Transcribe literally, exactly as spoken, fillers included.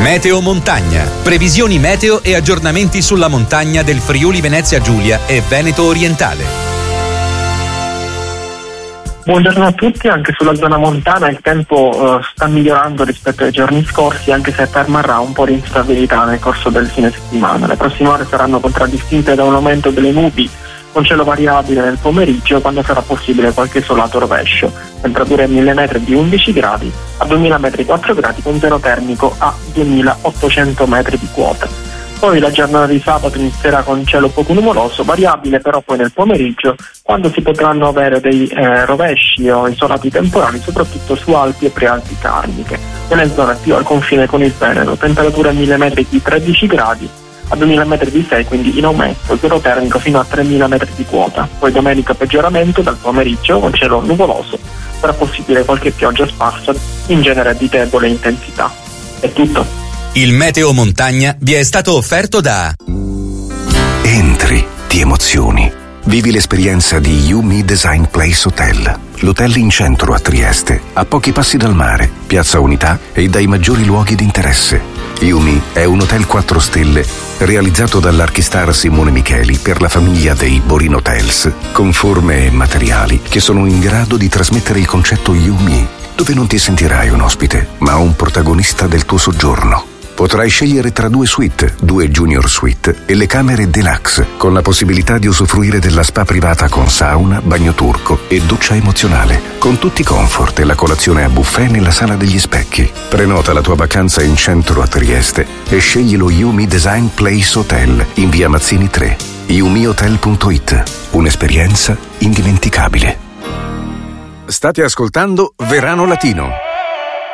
Meteo Montagna. Previsioni meteo e aggiornamenti sulla montagna del Friuli Venezia Giulia e Veneto Orientale. Buongiorno a tutti. Anche sulla zona montana il tempo uh, sta migliorando rispetto ai giorni scorsi, anche se permarrà un po' di instabilità nel corso del fine settimana. Le prossime ore saranno contraddistinte da un aumento delle nubi con cielo variabile nel pomeriggio, quando sarà possibile qualche isolato rovescio. Temperature a mille metri di undici gradi, a duemila metri quattro gradi, con zero termico a duemilaottocento metri di quota. Poi la giornata di sabato inizierà con cielo poco nuvoloso, variabile però poi nel pomeriggio, quando si potranno avere dei eh, rovesci o isolati temporali, soprattutto su Alpi e Prealpi Carniche. Nelle zone più al confine con il Veneto, temperature a mille metri di tredici gradi, a duemila metri di sei, quindi in aumento, zero termico fino a tremila metri di quota. Poi domenica peggioramento dal pomeriggio con cielo nuvoloso, sarà possibile qualche pioggia sparsa, in genere di debole intensità. È tutto. Il Meteo Montagna vi è stato offerto da Entri, ti emozioni. Vivi l'esperienza di Yumi Design Place Hotel, l'hotel in centro a Trieste, a pochi passi dal mare, Piazza Unità e dai maggiori luoghi di interesse. Yumi è un hotel quattro stelle realizzato dall'archistar Simone Micheli per la famiglia dei Borin Hotels, con forme e materiali che sono in grado di trasmettere il concetto Yumi, dove non ti sentirai un ospite, ma un protagonista del tuo soggiorno. Potrai scegliere tra due suite, due junior suite e le camere deluxe, con la possibilità di usufruire della spa privata con sauna, bagno turco e doccia emozionale, con tutti i comfort e la colazione a buffet nella sala degli specchi. Prenota la tua vacanza in centro a Trieste e scegli lo Yumi Design Place Hotel in via Mazzini tre. yumi hotel punto it. Un'esperienza indimenticabile. State ascoltando Verano Latino.